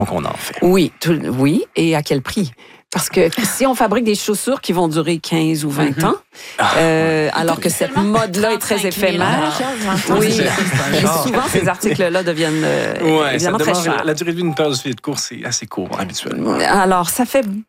qu'on en fait. Oui, oui, et à quel prix? Parce que si on fabrique des chaussures qui vont durer 15 ou 20 ans, alors que cette mode-là est très éphémère, oui, souvent ces articles-là deviennent évidemment très chers. La durée de vie d'une paire de souliers de course est assez courte habituellement. Alors, ça fait